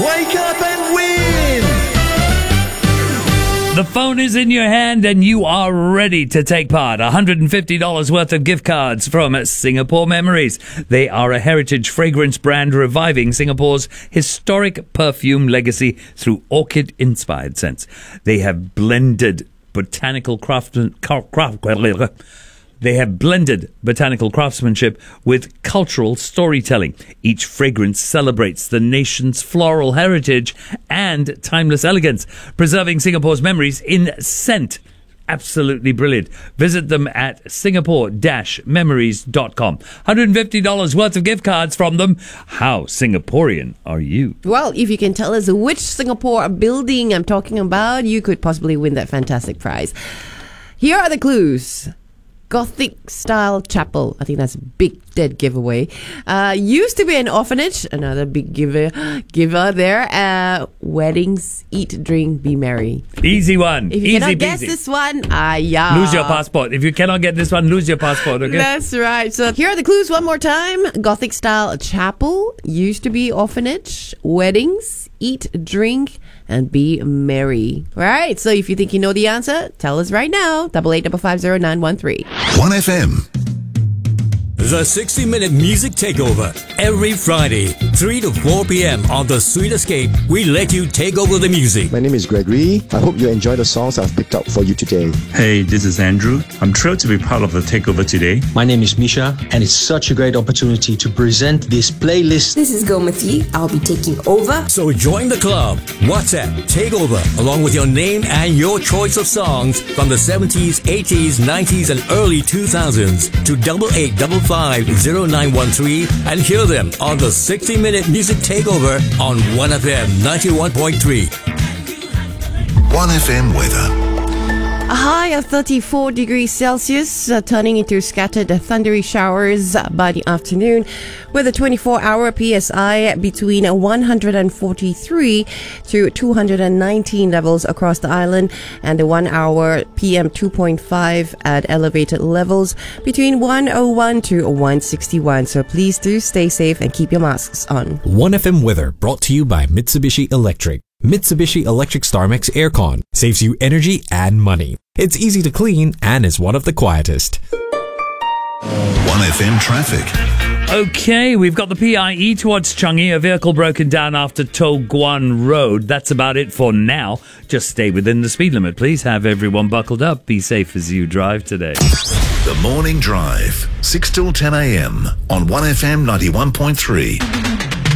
Wake up and win! The phone is in your hand and you are ready to take part. $150 worth of gift cards from Singapore Memories. They are a heritage fragrance brand reviving Singapore's historic perfume legacy through orchid-inspired scents. They have blended botanical craftsmanship with cultural storytelling. Each fragrance celebrates the nation's floral heritage and timeless elegance, preserving Singapore's memories in scent. Absolutely brilliant. Visit them at singapore-memories.com. $150 worth of gift cards from them. How Singaporean are you? Well, if you can tell us which Singapore building I'm talking about, you could possibly win that fantastic prize. Here are the clues. Gothic style chapel. I think that's a big dead giveaway. Used to be an orphanage. Another big giver there. Weddings, eat, drink, be merry. Easy one. If you Easy cannot peasy. guess this one, yeah. Lose your passport. If you cannot get this one, lose your passport, okay? That's right. So here are the clues one more time. Gothic style chapel. Used to be orphanage. Weddings, eat, drink, and be merry. Right. So if you think you know the answer, tell us right now. 88550913. 1FM. The 60-minute music takeover. Every Friday, 3 to 4 p.m. on The Sweet Escape, we let you take over the music. My name is Gregory. I hope you enjoy the songs I've picked up for you today. Hey, this is Andrew. I'm thrilled to be part of the takeover today. My name is Misha, and it's such a great opportunity to present this playlist. This is Gomati. I'll be taking over. So join the club. WhatsApp Takeover along with your name and your choice of songs from the 70s, 80s, 90s, and early 2000s to 88550913 and hear them on the 60-minute music takeover on 1FM 91.3. 1FM weather. A high of 34 degrees Celsius, turning into scattered thundery showers by the afternoon, with a 24-hour PSI between 143 to 219 levels across the island, and the 1-hour PM 2.5 at elevated levels between 101 to 161. So please do stay safe and keep your masks on. 1FM weather brought to you by Mitsubishi Electric. Mitsubishi Electric StarMax Aircon saves you energy and money. It's easy to clean and is one of the quietest. 1FM traffic. Okay, we've got the PIE towards Changi, a vehicle broken down after Toh Guan Road. That's about it for now. Just stay within the speed limit, please. Have everyone buckled up. Be safe as you drive today. The Morning Drive, 6 till 10 a.m. on 1FM 91.3.